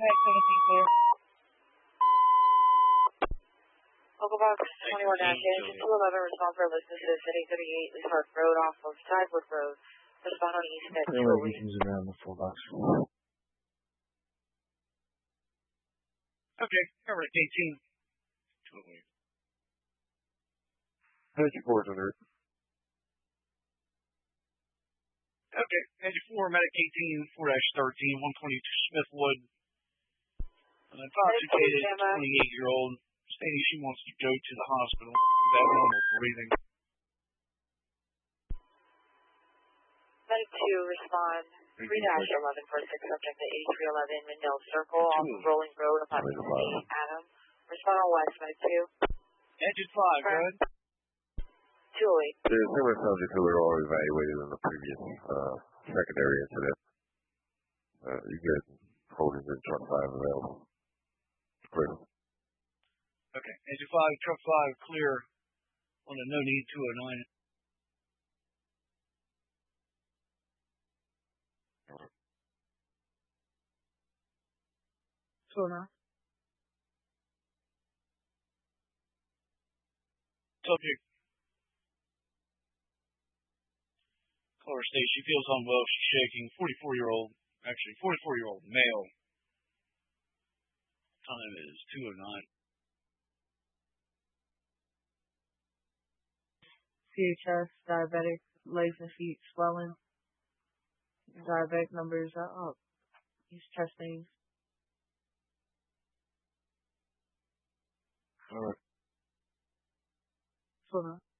Med 17 clear. Local box 21 Engine 211, respond for businesses at 838 Lee Park Road off of Sidewood Road. Respond on East at 208. Around the full box. Okay, cover at 18. 208. Engine 4 is under it. Okay, Engine 4, Medic 18, 4-13, 122 Smithwood. An intoxicated 28-year-old stating she wants to go to the hospital with abnormal breathing. Medic 2, respond 3-11 for 6 subject at 8311 Mindell Circle off of Rolling Road, apartment 8, Adam. Respond on West, Medic 2. Engine 5, go ahead. 208. The similar subjects who were all evaluated in the previous secondary incident. You get holdings in truck 5 available. Clear. Okay, Engine 5, truck 5, clear on a no need 209. Subject. Caller states she feels unwell, she's shaking. 44-year-old male. Time is 2:09. CHS, diabetic, legs and feet swelling. Diabetic numbers are up. He's testing. All right. Swimmer.